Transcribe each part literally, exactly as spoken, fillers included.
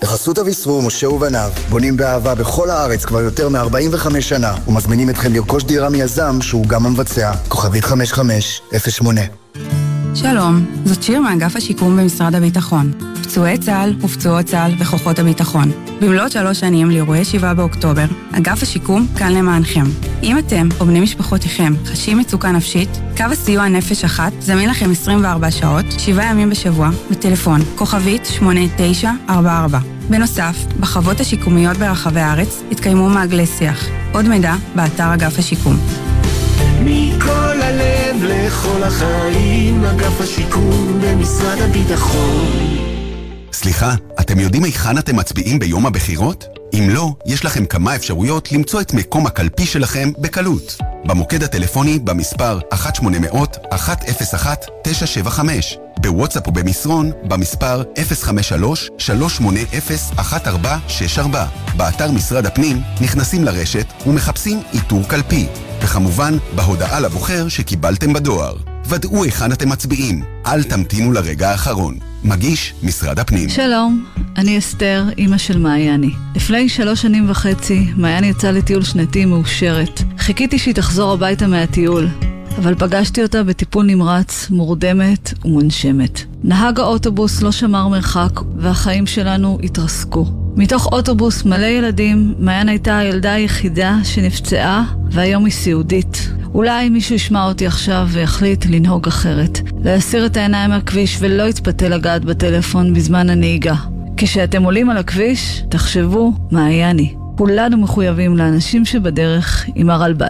בחסות אביסרו, משה ובניו, בונים באהבה בכל הארץ כבר יותר מ-ארבעים וחמש שנה, ומזמינים אתכם לרכוש דירה מיזם שהוא גם המבצע. כוכבית חמש חמש אפס שמונה. שלום, זאת שיר מאגף השיקום במשרד הביטחון. פצועי צה"ל ופצועות צה"ל וכוחות הביטחון. במלאת שלוש שנים לאירועי שבעה באוקטובר, אגף השיקום כאן למענכם. אם אתם או בני משפחותיכם חשים מצוקה נפשית, קו הסיוע נפש אחת זמין לכם עשרים וארבע שעות, שבעה ימים בשבוע, בטלפון כוכבית שמונה תשע ארבע ארבע. בנוסף, בחוות השיקומיות ברחבי הארץ התקיימו מעגלי שיח. עוד מידע באתר אגף השיקום. מכל הלב לכל החיים, אגף השיקום במשרד הביטחון. סליחה, אתם יודעים היכן אתם מצביעים ביום הבחירות? אם לא, יש לכם כמה אפשרויות למצוא את מקום הקלפי שלכם בקלות. במוקד הטלפוני במספר אחת שמונה אפס אפס אחת אפס אחת תשע שבע חמש, בוואטסאפ ובמסרון במספר אפס חמש שלוש שלוש שמונה אפס אחת ארבע שש ארבע. באתר משרד הפנים נכנסים לרשת ומחפשים איתור קלפי, וכמובן בהודעה לבוחר שקיבלתם בדואר. ודאו היכן אתם מצביעים, אל תמתינו לרגע האחרון. מגיש משרד הפנים. שלום, אני אסתר, אמא של מעייני. לפני שלוש שנים וחצי, מעייני יצאה לטיול שנתי מאושרת. חיכיתי שהיא תחזור הביתה מהטיול, אבל פגשתי אותה בטיפול נמרץ, מורדמת ומונשמת. נהג האוטובוס לא שמר מרחק, והחיים שלנו התרסקו. מתוך אוטובוס מלא ילדים, מעיין הייתה הילדה היחידה שנפצעה, והיום היא סיעודית. אולי מישהו ישמע אותי עכשיו ויחליט לנהוג אחרת, להסיר את העיניים מהכביש ולא יתפתה לגעת בטלפון בזמן הנהיגה. כשאתם עולים על הכביש, תחשבו מעייני. כולנו מחויבים לאנשים שבדרך עם הרלב"ד.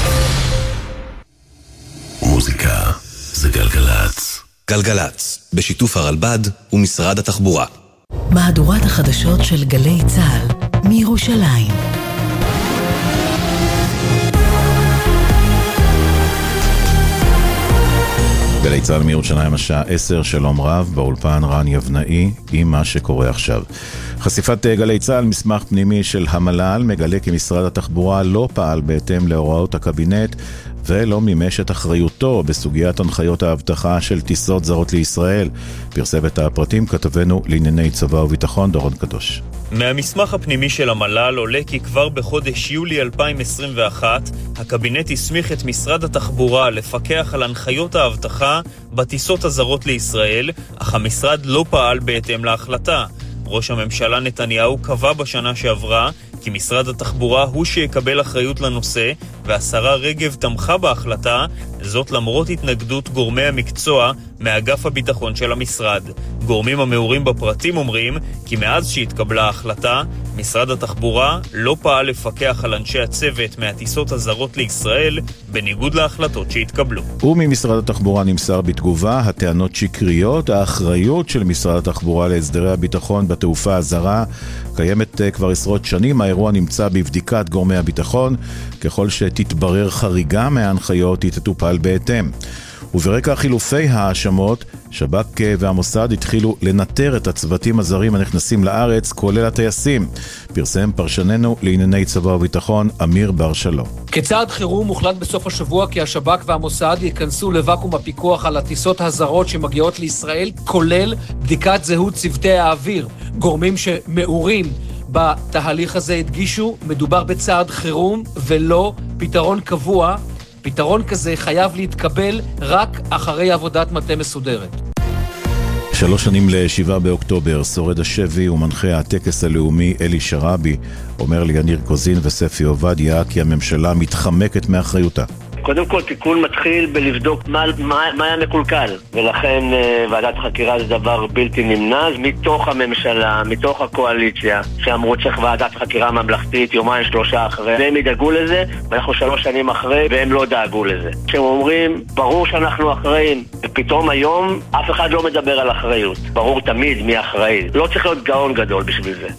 מוזיקה זה גלגלץ. גלגלץ, בשיתוף הרלב"ד ומשרד התחבורה. מהדורת החדשות של גלי צה"ל מירושלים. גלי צה"ל מירושלים השעה עשר, שלום רב, באולפן רן יבנאי עם מה שקורה עכשיו. חשיפת גלי צה"ל, מסמך פנימי של המל"ל, מגלה כי משרד התחבורה לא פעל בהתאם להוראות הקבינט ולא מימש את אחריותו בסוגיית הנחיות האבטחה של טיסות זרות לישראל. פרסם את הפרטים כתבנו לענייני צבא וביטחון דורון קדוש. מהמסמך הפנימי של המל"ל עולה כי כבר בחודש יולי אלפיים עשרים ואחת הקבינט הסמיך את משרד התחבורה לפקח על הנחיות האבטחה בטיסות הזרות לישראל, אך המשרד לא פעל בהתאם להחלטה. ראש הממשלה נתניהו קבע בשנה שעברה כי משרד התחבורה הוא שיקבל אחריות לנושא, והשרה רגב תמכה בהחלטה, זאת למרות התנגדות גורמי המקצוע מאגף הביטחון של המשרד. גורמים המעורים בפרטים אומרים כי מאז שהתקבלה ההחלטה, משרד התחבורה לא פעל לפקח על אנשי הצוות מהטיסות הזרות לישראל, בניגוד להחלטות שהתקבלו. וממשרד התחבורה נמסר בתגובה, הטענות שקריות, האחריות של משרד התחבורה להסדרי הביטחון בתעופה הזרה קיימת כבר עשרות שנים. האירוע נמצא בבדיקת גורמי הביטחון, ככל שתתברר חריגה מההנחיות היא תטופל בהתאם. וברקע חילופי האשמות, שב"כ והמוסד התחילו לנטר את הצוותים הזרים הנכנסים לארץ, כולל הטייסים. פרסם פרשננו לענייני צבא וביטחון אמיר בר שלום. כצעד חירום הוחלט בסוף השבוע כי השב"כ והמוסד ייכנסו לוואקום הפיקוח על הטיסות הזרות שמגיעות לישראל, כולל בדיקת זהות צוותי האוויר. גורמים שמעורים בתהליך הזה הדגישו, מדובר בצעד חירום ולא פתרון קבוע. פתרון כזה חייב להתקבל רק אחרי עבודת מטה מסודרת. שלוש שנים לשבעה באוקטובר, שורד השבי ומנחה הטקס הלאומי אלי שרבי אומר ליניר קוזין וספי עובדיה כי הממשלה מתחמקת מאחריותה. קודם כל, תיקון מתחיל בלבדוק מה, מה, מה היה מקולקל, ולכן uh, ועדת חקירה זה דבר בלתי נמנע. אז מתוך הממשלה, מתוך הקואליציה, שאמרו צריך ועדת חקירה ממלכתית יומיים שלושה אחרי, והם ידאגו לזה, ואנחנו שלוש שנים אחרי, והם לא דאגו לזה. כשהם אומרים, ברור שאנחנו אחראים, ופתאום היום אף אחד לא מדבר על אחריות. ברור תמיד מי אחראי. לא צריך להיות גאון גדול בשביל זה.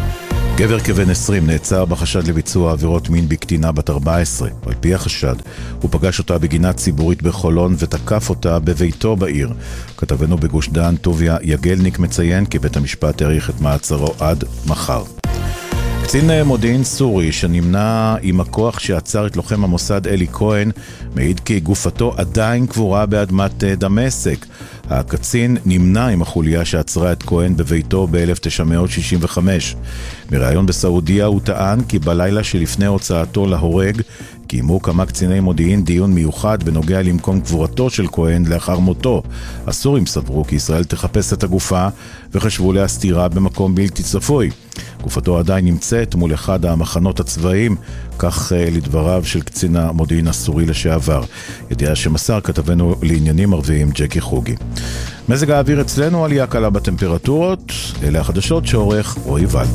גבר כבן עשרים נעצר בחשד לביצוע עבירות מין בקטינה בת ארבע עשרה. על פי החשד, הוא פגש אותה בגינה ציבורית בחולון ותקף אותה בביתו בעיר. כתבנו בגוש דן טוביה יגלניק מציין כי בית המשפט העריך את מעצרו עד מחר. קצין מודיעין סורי שנמנה עם הכוח שעצר את לוחם המוסד אלי כהן מעיד כי גופתו עדיין קבורה באדמת דמשק. הקצין נמנה עם החוליה שעצרה את כהן בביתו ב-אלף תשע מאות שישים וחמש. בראיון בסעודיה הוא טען כי בלילה שלפני הוצאתו להורג קיימו כמה קציני מודיעין דיון מיוחד בנוגע למקום קבורתו של כהן לאחר מותו. הסורים סברו כי ישראל תחפש את הגופה וחשבו להסתירה במקום בלתי צפוי. גופתו עדיין נמצאת מול אחד המחנות הצבאיים, כך לדבריו של קצין המודיעין הסורי לשעבר. ידיעה שמסר כתבנו לעניינים ערביים ג'קי חוגי. מזג האוויר אצלנו עלייה קלה בטמפרטורות, אלה החדשות שעורך רועי ולד.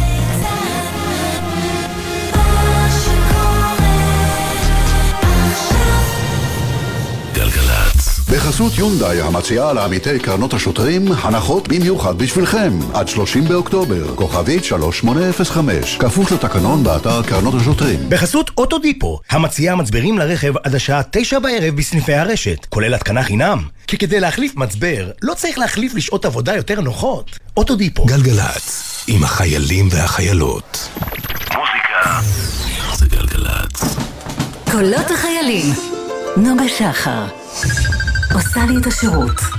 בחסות יונדאי המציעה לעמיתי קרנות השוטרים הנחות במיוחד בשבילכם עד שלושים באוקטובר, כוכבית שלוש שמונה אפס חמש, כפוף לתקנון באתר קרנות השוטרים. בחסות אוטודיפו המציעה מצברים לרכב עד השעה תשע בערב בסניפי הרשת, כולל התקנה חינם, כי כדי להחליף מצבר לא צריך להחליף לשעות עבודה יותר נוחות. אוטודיפו. גלגלץ עם החיילים והחיילות. מוזיקה זה גלגלץ. קולות החיילים. נוגה שחר עושה לי את השירות.